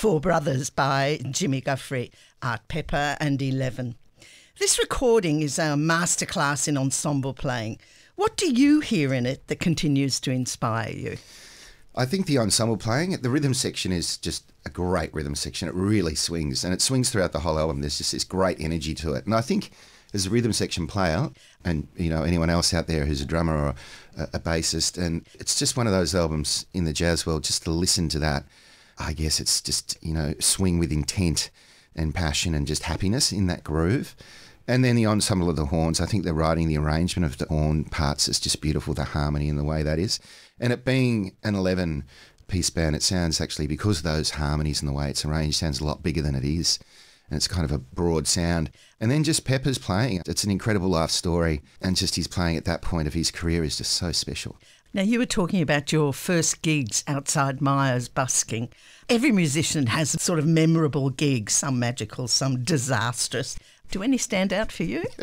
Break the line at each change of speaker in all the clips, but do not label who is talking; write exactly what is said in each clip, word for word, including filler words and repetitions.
Four Brothers by Jimmy Guthrie, Art Pepper and Eleven. This recording is a masterclass in ensemble playing. What do you hear in it that continues to inspire you?
I think the ensemble playing, the rhythm section is just a great rhythm section. It really swings, and it swings throughout the whole album. There's just this great energy to it. And I think as a rhythm section player, and you know anyone else out there who's a drummer or a, a bassist, and it's just one of those albums in the jazz world, just to listen to that, I guess it's just, you know, swing with intent and passion and just happiness in that groove. And then the ensemble of the horns, I think the writing, the arrangement of the horn parts is just beautiful, the harmony and the way that is. And it being an eleven-piece band, it sounds actually, because of those harmonies and the way it's arranged, sounds a lot bigger than it is. And it's kind of a broad sound. And then just Pepper's playing. It's an incredible life story. And just his playing at that point of his career is just so special.
Now, you were talking about your first gigs outside Myers busking. Every musician has a sort of memorable gig, some magical, some disastrous. Do any stand out for you?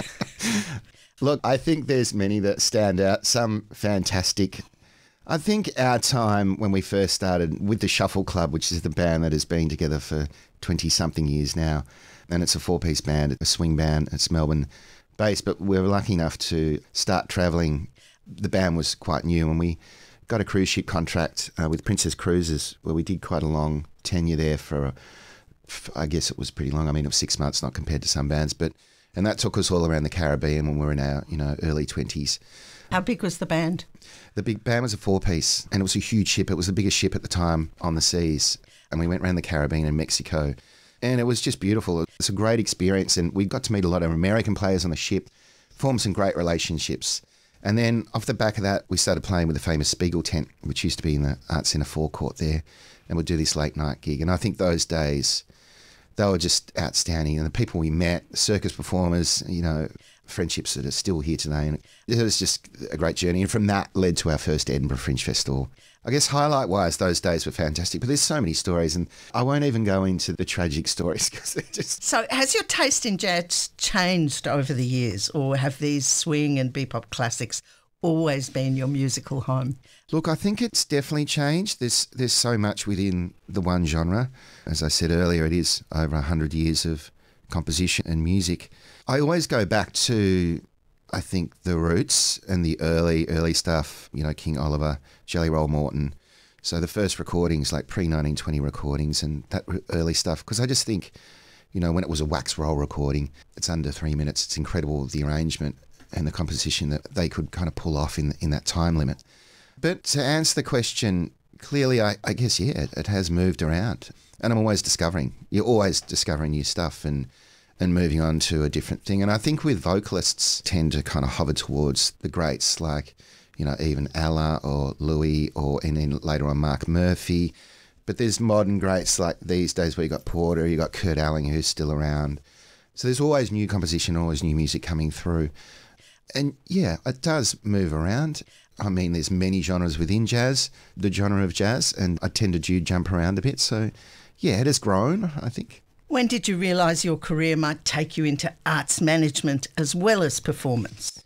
Look, I think there's many that stand out, some fantastic. I think our time when we first started with the Shuffle Club, which is the band that has been together for twenty-something years now, and it's a four-piece band, a swing band, it's Melbourne based, but we were lucky enough to start travelling. The band was quite new, and we got a cruise ship contract uh, with Princess Cruises, where we did quite a long tenure there for, I guess it was pretty long. I mean, it was six months, not compared to some bands, but and that took us all around the Caribbean when we were in our, you know, early twenties.
How big was the band?
The big band was a four-piece, and it was a huge ship. It was the biggest ship at the time on the seas, and we went around the Caribbean and Mexico, and it was just beautiful. It was a great experience, and we got to meet a lot of American players on the ship, formed some great relationships. And then off the back of that, we started playing with the famous Spiegel tent, which used to be in the Arts Centre forecourt there, and we'd do this late night gig. And I think those days, they were just outstanding. And the people we met, circus performers, you know, friendships that are still here today. And it was just a great journey. And from that led to our first Edinburgh Fringe Festival. I guess highlight-wise, those days were fantastic. But there's so many stories, and I won't even go into the tragic stories because they're just...
So has your taste in jazz changed over the years, or have these swing and bebop classics always been your musical home?
Look, I think it's definitely changed. There's there's so much within the one genre. As I said earlier, it is over one hundred years of composition and music. I always go back to, I think, the roots and the early, early stuff, you know, King Oliver, Jelly Roll Morton. So the first recordings, like pre nineteen twenty recordings and that early stuff, because I just think, you know, when it was a wax roll recording, it's under three minutes. It's incredible, the arrangement and the composition that they could kind of pull off in in that time limit. But to answer the question, clearly, I, I guess, yeah, it, it has moved around. And I'm always discovering. You're always discovering new stuff and and moving on to a different thing. And I think with vocalists tend to kind of hover towards the greats like, you know, even Ella or Louis or, and then later on Mark Murphy. But there's modern greats like these days where you got Porter, you got Kurt Elling who's still around. So there's always new composition, always new music coming through. And yeah, it does move around. I mean, there's many genres within jazz, the genre of jazz, and I tend to do jump around a bit. So yeah, it has grown, I think.
When did you realise your career might take you into arts management as well as performance?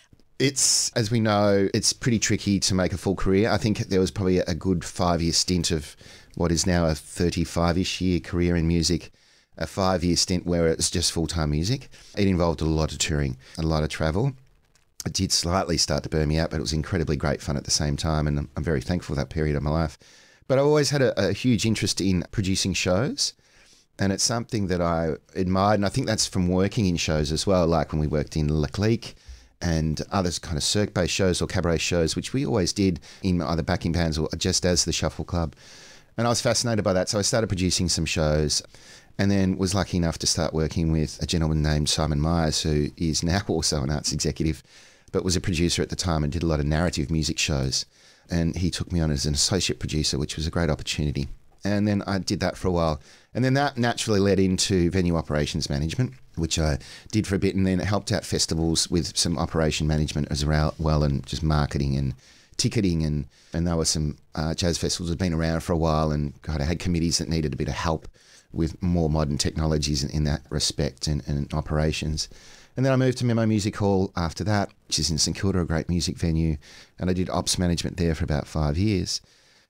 It's, as we know, it's pretty tricky to make a full career. I think there was probably a good five-year stint of what is now a thirty-five-ish year career in music, a five-year stint where it's just full-time music. It involved a lot of touring, a lot of travel. It did slightly start to burn me out, but it was incredibly great fun at the same time, and I'm very thankful for that period of my life. But I always had a, a huge interest in producing shows. And it's something that I admired, and I think that's from working in shows as well, like when we worked in Le Clique and other kind of cirque-based shows or cabaret shows, which we always did in either backing bands or just as the Shuffle Club. And I was fascinated by that, so I started producing some shows and then was lucky enough to start working with a gentleman named Simon Myers, who is now also an arts executive, but was a producer at the time and did a lot of narrative music shows. And he took me on as an associate producer, which was a great opportunity. And then I did that for a while. And then that naturally led into venue operations management, which I did for a bit, and then it helped out festivals with some operation management as well, and just marketing and ticketing. And, and there were some uh, jazz festivals that had been around for a while and kind of had committees that needed a bit of help with more modern technologies in, in that respect and, and operations. And then I moved to Memo Music Hall after that, which is in St Kilda, a great music venue. And I did ops management there for about five years.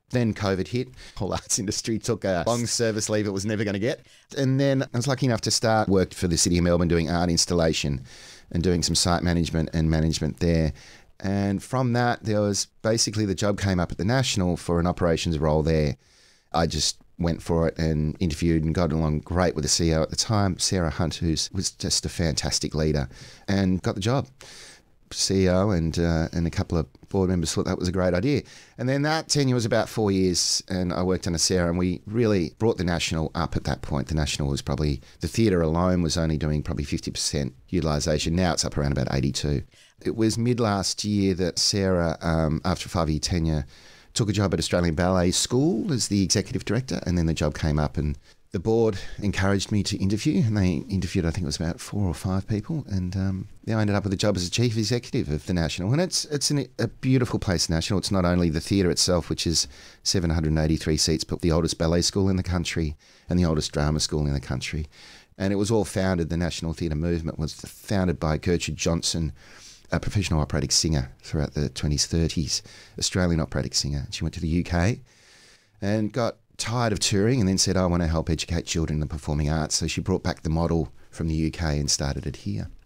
Then COVID hit. Whole arts industry took a long service leave it was never going to get. And then I was lucky enough to start, worked for the City of Melbourne doing art installation and doing some site management and management there. And from that, there was basically the job came up at the National for an operations role there. I just went for it and interviewed and got along great with the C E O at the time, Sarah Hunt, who was just a fantastic leader, and got the job. C E O and uh, and a couple of board members thought that was a great idea. And then that tenure was about four years, and I worked under Sarah, and we really brought the National up at that point. The National was probably, the theatre alone was only doing probably fifty percent utilisation. Now it's up around about eighty-two. It was mid last year that Sarah, um, after a five-year tenure, took a job at Australian Ballet School as the executive director, and then the job came up and the board encouraged me to interview, and they interviewed, I think it was about four or five people, and um, yeah, I ended up with a job as a chief executive of the National. And it's it's an, a beautiful place, National. It's not only the theatre itself, which is seven hundred eighty-three seats, but the oldest ballet school in the country and the oldest drama school in the country. And it was all founded, the National Theatre Movement was founded by Gertrude Johnson, a professional operatic singer throughout the twenties, thirties, Australian operatic singer. She went to the U K and got tired of touring and then said, I want to help educate children in the performing arts. So she brought back the model from the U K and started it here.